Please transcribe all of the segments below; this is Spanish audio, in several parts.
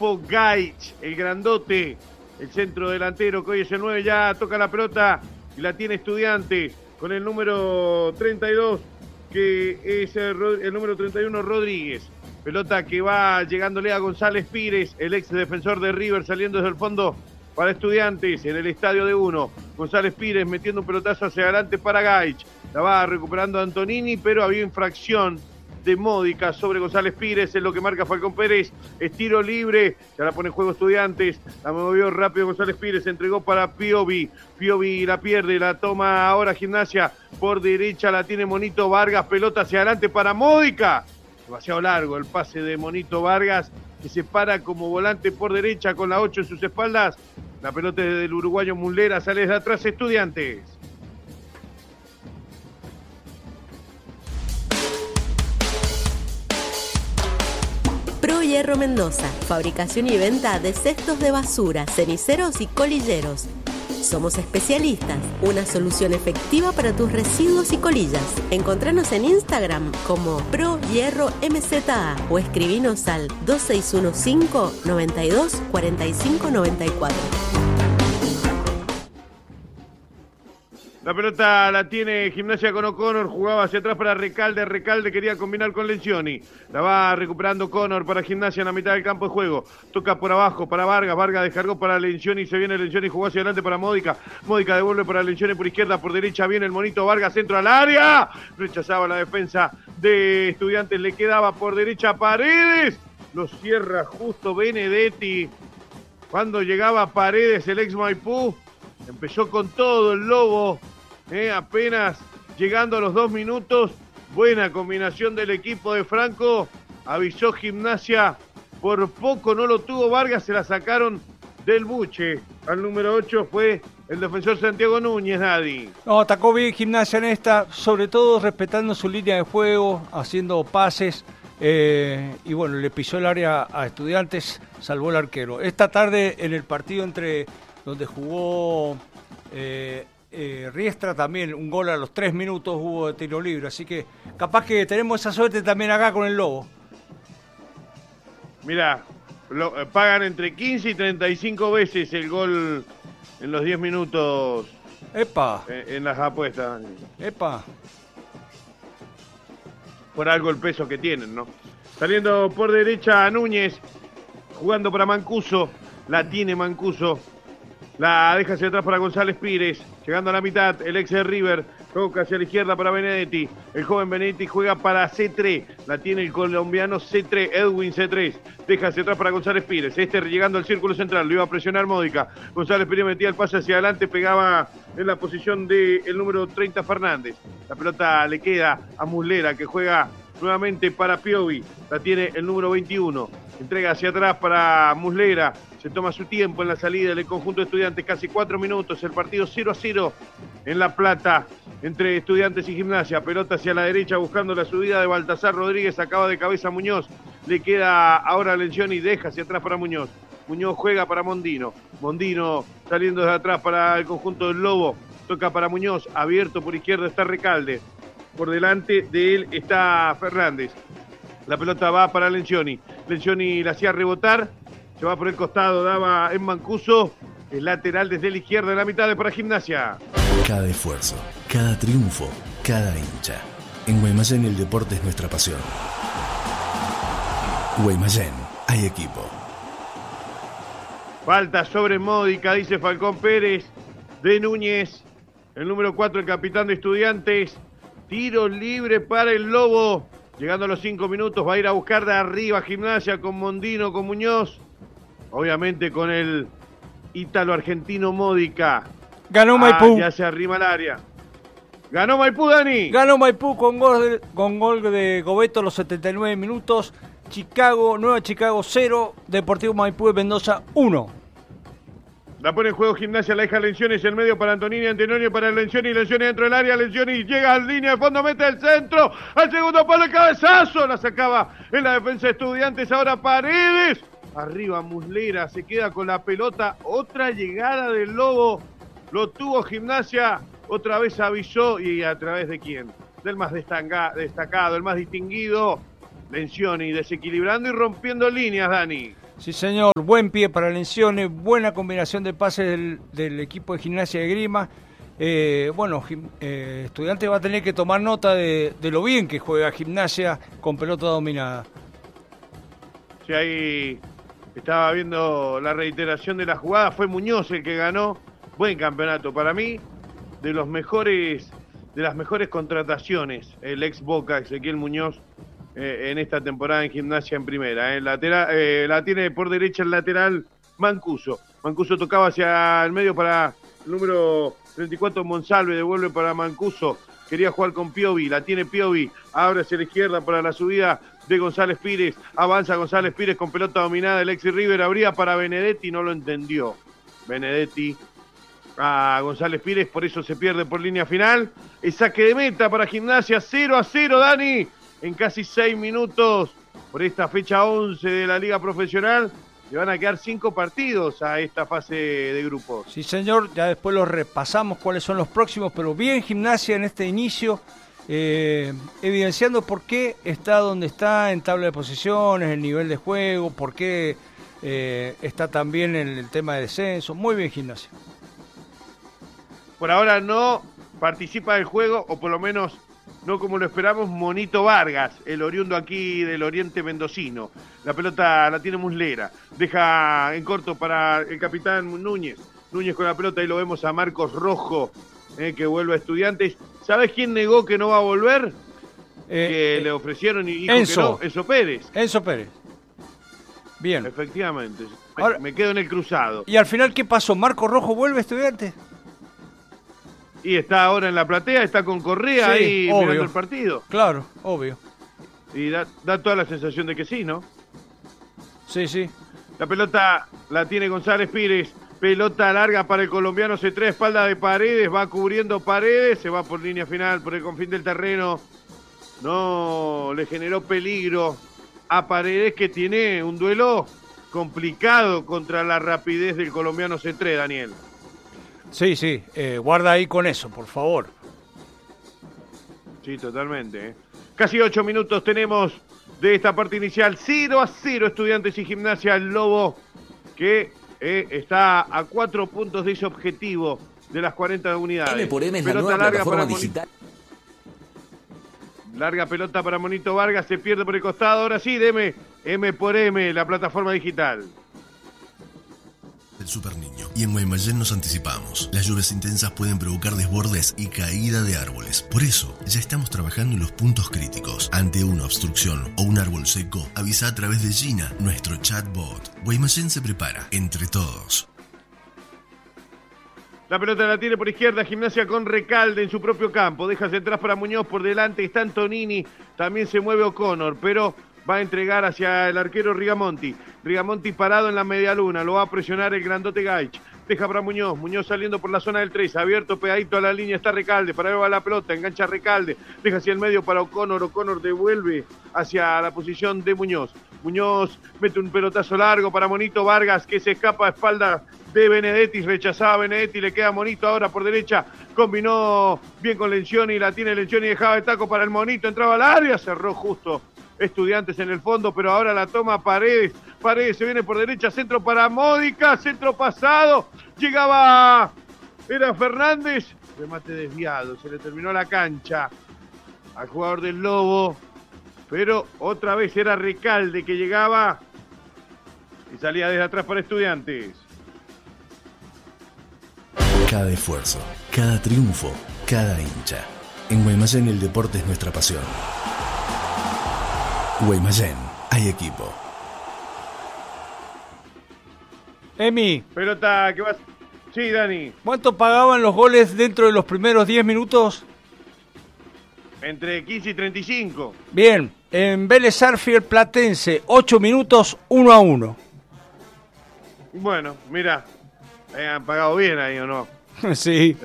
equipo Gaich, el grandote, el centro delantero que hoy es el 9, ya toca la pelota y la tiene Estudiantes con el número 32, que es el número 31, Rodríguez. Pelota que va llegándole a González Pires, el ex defensor de River, saliendo desde el fondo para Estudiantes en el estadio de Uno. González Pires metiendo un pelotazo hacia adelante para Gaich. La va recuperando Antonini, pero había infracción de Módica sobre González Pires, es lo que marca Falcón Pérez. Es tiro libre, ya la pone en juego Estudiantes, la movió rápido González Pires, entregó para Piovi. Piovi la pierde, la toma ahora Gimnasia por derecha, la tiene Monito Vargas, pelota hacia adelante para Módica. Demasiado largo el pase de Monito Vargas, que se para como volante por derecha con la 8 en sus espaldas. La pelota del uruguayo Muslera, sale desde atrás Estudiantes. Pro Hierro Mendoza, fabricación y venta de cestos de basura, ceniceros y colilleros. Somos especialistas, una solución efectiva para tus residuos y colillas. Encontranos en Instagram como Pro Hierro MZA o escribinos al 2615 92 45 94. La pelota la tiene Gimnasia con O'Connor, jugaba hacia atrás para Recalde, Recalde quería combinar con Lencioni, la va recuperando Connor para Gimnasia en la mitad del campo de juego, toca por abajo para Vargas, Vargas descargó para Lencioni, se viene Lencioni, jugó hacia adelante para Módica, Módica devuelve para Lencioni por izquierda, por derecha viene el Monito Vargas, centro al área, rechazaba la defensa de Estudiantes, le quedaba por derecha Paredes, lo cierra justo Benedetti, cuando llegaba Paredes el ex Maipú, empezó con todo el Lobo, apenas llegando a los 2 minutos, buena combinación del equipo de Franco, avisó Gimnasia, por poco no lo tuvo Vargas, se la sacaron del buche, al número 8 fue el defensor Santiago Núñez, Daddy. No, atacó bien Gimnasia en esta, sobre todo respetando su línea de juego, haciendo pases, y bueno, le pisó el área a Estudiantes, salvó el arquero. Esta tarde en el partido donde jugó Riestra también, un gol a los 3 minutos hubo de tiro libre, así que capaz que tenemos esa suerte también acá con el Lobo. Mirá, pagan entre 15 y 35 veces el gol en los 10 minutos. ¡Epa! En las apuestas. ¡Epa! Por algo el peso que tienen, ¿no? Saliendo por derecha a Núñez, jugando para Mancuso, la tiene Mancuso. La deja hacia atrás para González Pires, llegando a la mitad, el ex de River, toca hacia la izquierda para Benedetti, el joven Benedetti juega para C3, la tiene el colombiano C3, Edwin C3, deja hacia atrás para González Pires, llegando al círculo central, lo iba a presionar Módica, González Pires metía el pase hacia adelante, pegaba en la posición del número 30 Fernández, la pelota le queda a Muslera que juega nuevamente para Piovi, la tiene el número 21, entrega hacia atrás para Muslera, se toma su tiempo en la salida del conjunto de Estudiantes, casi 4 minutos, el partido 0-0 en La Plata, entre Estudiantes y Gimnasia, pelota hacia la derecha buscando la subida de Baltasar Rodríguez, acaba de cabeza Muñoz, le queda ahora Lencioni y deja hacia atrás para Muñoz, Muñoz juega para Mondino, Mondino saliendo desde atrás para el conjunto del Lobo, toca para Muñoz, abierto por izquierda está Recalde, por delante de él está Fernández, la pelota va para Lencioni, Lencioni la hacía rebotar, se va por el costado, daba en Mancuso, el lateral desde la izquierda en la mitad de para Gimnasia. Cada esfuerzo, cada triunfo, cada hincha. En Guaymallén el deporte es nuestra pasión. Guaymallén, hay equipo. Falta sobre Módica, dice Falcón Pérez, de Núñez, el número 4, el capitán de Estudiantes, tiro libre para el Lobo, llegando a los 5 minutos, va a ir a buscar de arriba Gimnasia con Mondino, con Muñoz, obviamente con el ítalo-argentino Módica. Ganó Maipú. Ya se arrima al área. Ganó Maipú, Dani. Ganó Maipú con gol de Gobeto a los 79 minutos. Nueva Chicago 0, Deportivo Maipú de Mendoza 1. La pone en juego Gimnasia, la deja Lencioni, en el medio para Antonini, Antonini para Lencioni dentro del área, Lencioni llega a la línea de fondo, mete el centro, al segundo palo el cabezazo, la sacaba en la defensa de Estudiantes, ahora Paredes. Arriba Muslera, se queda con la pelota, otra llegada del Lobo, lo tuvo Gimnasia, otra vez avisó, y a través de quién, del más destacado, el más distinguido, Lencioni, desequilibrando y rompiendo líneas, Dani. Sí, señor, buen pie para Lencioni, buena combinación de pases del equipo de Gimnasia de Grima. Estudiantes va a tener que tomar nota de lo bien que juega Gimnasia con pelota dominada. Sí, ahí estaba viendo la reiteración de la jugada, fue Muñoz el que ganó. Buen campeonato para mí, de las mejores contrataciones, el ex Boca, Ezequiel Muñoz, en esta temporada en Gimnasia en primera. La tiene por derecha el lateral Mancuso. Mancuso tocaba hacia el medio para el número 34 Monsalve, devuelve para Mancuso. Quería jugar con Piovi, la tiene Piovi, abre hacia la izquierda para la subida de González Pires. Avanza González Pires con pelota dominada, el ex River abría para Benedetti, no lo entendió. Benedetti a González Pires, por eso se pierde por línea final. El saque de meta para Gimnasia, 0-0, Dani, en casi 6 minutos por esta fecha 11 de la Liga Profesional. Le van a quedar 5 partidos a esta fase de grupos. Sí, señor, ya después los repasamos cuáles son los próximos, pero bien Gimnasia en este inicio, evidenciando por qué está donde está en tabla de posiciones, el nivel de juego, por qué está también en el tema de descenso. Muy bien Gimnasia. Por ahora no participa del juego, o por lo menos no como lo esperamos, Monito Vargas, el oriundo aquí del oriente mendocino. La pelota la tiene Muslera, deja en corto para el capitán Núñez. Núñez con la pelota, y lo vemos a Marcos Rojo, que vuelve a Estudiantes. ¿Sabes quién negó que no va a volver? Que le ofrecieron y dijo Enzo. que no. Enzo Pérez. Enzo Pérez. Bien. Efectivamente. Ahora, me quedo en el cruzado. ¿Y al final qué pasó? ¿Marcos Rojo vuelve a Estudiantes? Y está ahora en la platea, está con Correa ahí obvio. mirando el partido. Claro, obvio. Y da toda la sensación de que sí, ¿no? Sí, sí. La pelota la tiene González Pires. Pelota larga para el colombiano, se trae espalda de Paredes, va cubriendo Paredes, se va por línea final, por el confín del terreno. No le generó peligro a Paredes, que tiene un duelo complicado contra la rapidez del colombiano Cetré, Daniel. Sí, sí, guarda ahí con eso, por favor. Sí, totalmente. Casi 8 minutos tenemos de esta parte inicial. 0-0 Estudiantes y Gimnasia. El Lobo, que está a 4 puntos de ese objetivo de las 40 unidades. M por M es la Pelota nueva larga plataforma para digital. Larga pelota para Monito Vargas, se pierde por el costado. Ahora sí, deme M por M, la plataforma digital. El Super Niño. Y en Guaymallén nos anticipamos. Las lluvias intensas pueden provocar desbordes y caída de árboles. Por eso, ya estamos trabajando en los puntos críticos. Ante una obstrucción o un árbol seco, avisa a través de Gina, nuestro chatbot. Guaymallén se prepara, entre todos. La pelota la tiene por izquierda, Gimnasia con Recalde en su propio campo. Deja hacia atrás para Muñoz, por delante está Antonini. También se mueve O'Connor, pero va a entregar hacia el arquero Rigamonti. Rigamonti parado en la media luna, lo va a presionar el grandote Gaich. Deja para Muñoz, Muñoz saliendo por la zona del 3, abierto, pegadito a la línea está Recalde, para ahí va la pelota, engancha Recalde, deja hacia el medio para O'Connor, O'Connor devuelve hacia la posición de Muñoz. Muñoz mete un pelotazo largo para Monito Vargas, que se escapa a espalda de Benedetti, rechazaba Benedetti, le queda Monito ahora por derecha, combinó bien con Lencioni, la tiene Lencioni, dejaba de taco para el Monito, entraba al área, cerró justo Estudiantes en el fondo, pero ahora la toma Paredes se viene por derecha, centro para Módica, centro pasado, llegaba, era Fernández, remate desviado, se le terminó la cancha al jugador del Lobo, pero otra vez era Recalde que llegaba y salía desde atrás para Estudiantes. Cada esfuerzo, cada triunfo, cada hincha. En Guaymallén el deporte es nuestra pasión. Guaymallén, hay equipo. Emi, Pelota que va... Sí, Dani. ¿cuánto pagaban los goles dentro de los primeros 10 minutos? Entre 15 y 35. Bien, en Vélez Sarsfield Platense, 8 minutos, 1-1. Bueno, mira, han pagado bien ahí, ¿o no? Sí.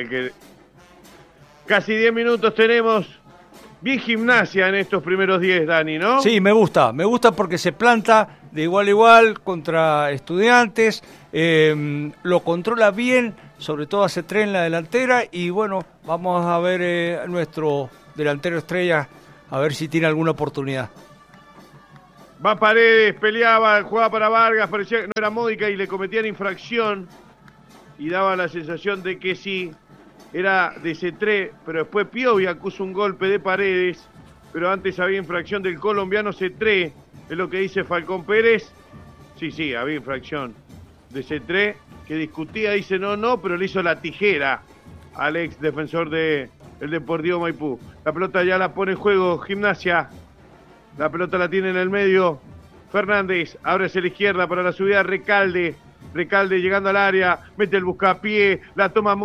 Casi 10 minutos tenemos. Bien Gimnasia en estos primeros 10, Dani, ¿no? Sí, me gusta porque se planta de igual a igual contra Estudiantes, lo controla bien, sobre todo hace 3 en la delantera, y bueno, vamos a ver nuestro delantero estrella, a ver si tiene alguna oportunidad. Va Paredes, peleaba, jugaba para Vargas, parecía que no era Módica y le cometían infracción. Y daba la sensación de que sí, era de C3, pero después Piovi acusa un golpe de Paredes, pero antes había infracción del colombiano C3, es lo que dice Falcón Pérez. Sí, había infracción de C3, que discutía, dice no, pero le hizo la tijera al ex defensor del Deportivo Maipú. La pelota ya la pone en juego Gimnasia, la pelota la tiene en el medio, Fernández, abre hacia la izquierda para la subida Recalde llegando al área, mete el buscapié, la toma...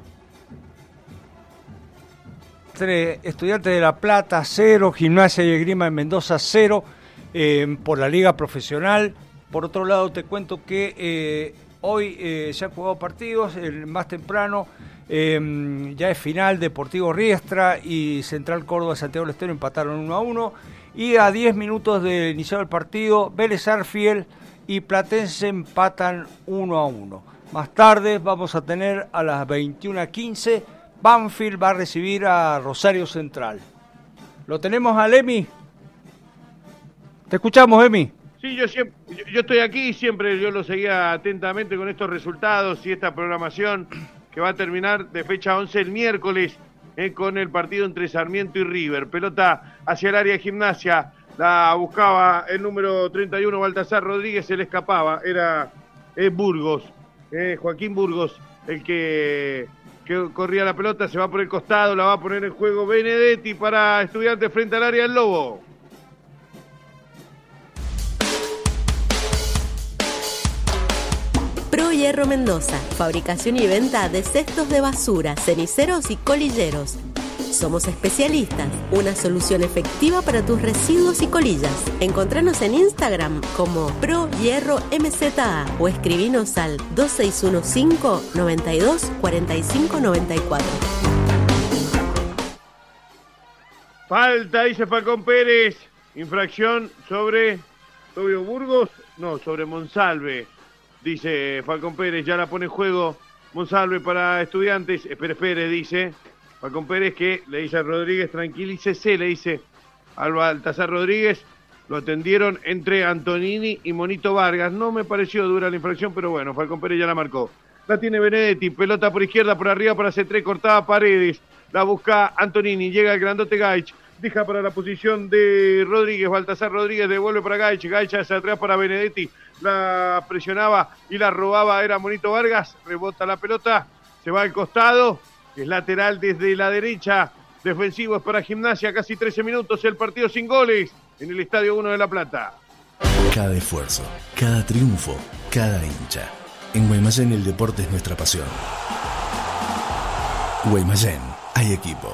Estudiantes de La Plata 0, Gimnasia y Esgrima de Mendoza 0, por la Liga Profesional. Por otro lado, te cuento que hoy se han jugado partidos, el más temprano ya es final, Deportivo Riestra y Central Córdoba Santiago del Estero empataron 1-1, y a 10 minutos de iniciar el partido, Vélez Arfiel y Platense empatan 1-1. Más tarde vamos a tener a las 21:15, Banfield va a recibir a Rosario Central. ¿Lo tenemos al Emi? ¿Te escuchamos, Emi? Sí, yo estoy aquí, siempre yo lo seguía atentamente con estos resultados y esta programación que va a terminar de fecha 11 el miércoles con el partido entre Sarmiento y River. Pelota hacia el área de Gimnasia, la buscaba el número 31, Baltasar Rodríguez, se le escapaba, era Burgos, Joaquín Burgos, el que corría la pelota, se va por el costado, la va a poner en juego Benedetti para Estudiantes frente al área del Lobo. Pro Hierro Mendoza, fabricación y venta de cestos de basura, ceniceros y colilleros. Somos especialistas, una solución efectiva para tus residuos y colillas. Encontranos en Instagram como Pro Hierro MZA o escribinos al 2615 92 45 94. Falta, dice Falcón Pérez, infracción sobre Burgos, no, sobre Monsalve. Dice Falcón Pérez, ya la pone en juego Monsalve para Estudiantes. Espere, dice Falcón Pérez, que le dice a Rodríguez, tranquilícese, le dice al Baltasar Rodríguez. Lo atendieron entre Antonini y Monito Vargas. No me pareció dura la infracción, pero bueno, Falcón Pérez ya la marcó. La tiene Benedetti, pelota por izquierda, por arriba para C3, cortada Paredes. La busca Antonini, llega el grandote Gaich. Deja para la posición de Rodríguez, Baltasar Rodríguez devuelve para Gaich hacia atrás para Benedetti. La presionaba y la robaba, era Monito Vargas, rebota la pelota, se va al costado, es lateral desde la derecha, defensivo es para Gimnasia, casi 13 minutos, el partido sin goles en el Estadio 1 de La Plata. Cada esfuerzo, cada triunfo, cada hincha. En Guaymallén el deporte es nuestra pasión. Guaymallén, hay equipo.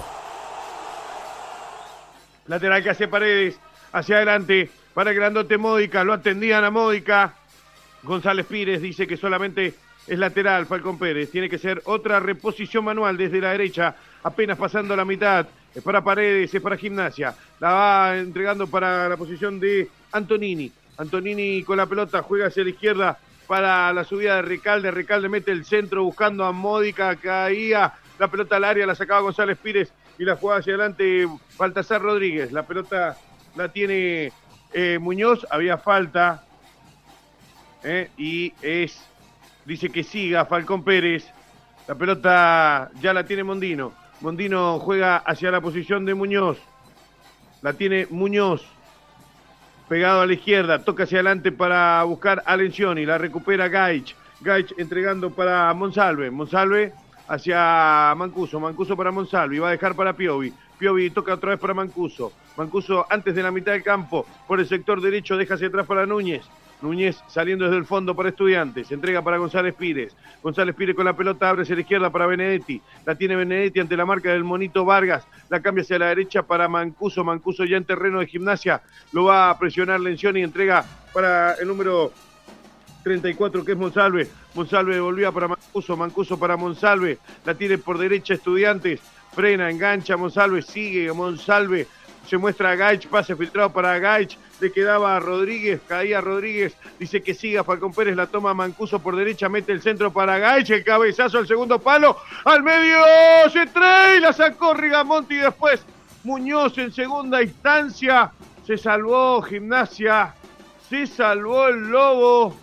Lateral que hace Paredes, hacia adelante, para el grandote Módica, lo atendían a Módica. González Pires dice que solamente es lateral Falcón Pérez. Tiene que ser otra reposición manual desde la derecha, apenas pasando la mitad. Es para Paredes, es para Gimnasia. La va entregando para la posición de Antonini. Antonini con la pelota juega hacia la izquierda para la subida de Recalde. Recalde mete el centro buscando a Módica, caía la pelota al área, la sacaba González Pires y la jugaba hacia adelante Baltasar Rodríguez. La pelota la tiene Muñoz, había falta y dice que siga Falcón Pérez. La pelota ya la tiene Mondino. Mondino juega hacia la posición de Muñoz. La tiene Muñoz. Pegado a la izquierda, toca hacia adelante para buscar a Lencioni. La recupera Gaich. Gaich entregando para Monsalve. Monsalve hacia Mancuso. Mancuso para Monsalve. Y va a dejar para Piovi. Piovi toca otra vez para Mancuso. Mancuso antes de la mitad del campo, por el sector derecho, deja hacia atrás para Núñez. Núñez saliendo desde el fondo para Estudiantes. Entrega para González Pires. González Pires con la pelota abre hacia la izquierda para Benedetti. La tiene Benedetti ante la marca del Monito Vargas. La cambia hacia la derecha para Mancuso. Mancuso ya en terreno de Gimnasia. Lo va a presionar Lencioni y entrega para el número 34 que es Monsalve. Monsalve devolvía para Mancuso. Mancuso para Monsalve. La tiene por derecha Estudiantes. Frena, engancha Monsalve. Sigue Monsalve. Se muestra a Gaich, pase filtrado para Gaich, le quedaba a Rodríguez, caía Rodríguez, dice que siga Falcón Pérez, la toma Mancuso por derecha, mete el centro para Gaich, el cabezazo al segundo palo, al medio, se trae, la sacó Rigamonti y después Muñoz en segunda instancia, se salvó Gimnasia, Se salvó el Lobo.